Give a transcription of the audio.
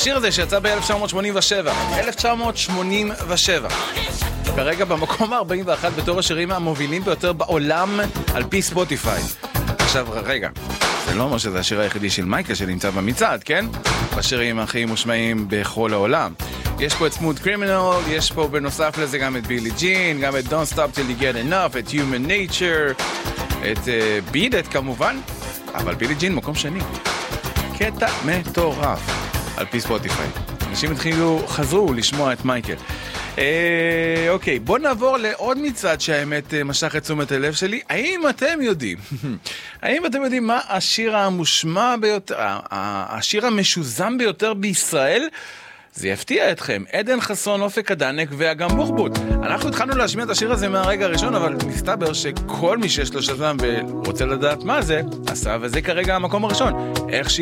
השיר הזה שיצא ב-1987. 1987. כרגע במקום ה-41 בתור השירים המובילים ביותר בעולם על פי ספוטיפיי. עכשיו, רגע. זה לא אומר שזה השיר היחידי של מייקל שנמצא במצעד, כן? בשירים הכי מושמעים בכל העולם. יש פה את Smooth Criminal, יש פה בנוסף לזה גם את בילי ג'ין, גם את Don't Stop Till You Get Enough, את Human Nature, את Beat It כמובן, אבל בילי ג'ין מקום שני. קטע מטורף על פי ספוטיפיי. אנשים חזרו לשמוע את מייקל. אוקיי, בוא נעבור לעוד מצעד שהאמת משך את תשומת הלב שלי. האם אתם יודעים מה השיר המושמע ביותר, השיר המשוזם ביותר בישראל? זה יפתיע אתכם. עדן חסון, אופק הדנק ואגם בוחבוט. אנחנו התחלנו להשמיע את השיר הזה מהרגע הראשון, אבל מסתבר שכל מי שיש לו שזם ורוצה לדעת מה זה, עשה, וזה כרגע המקום הראשון. איך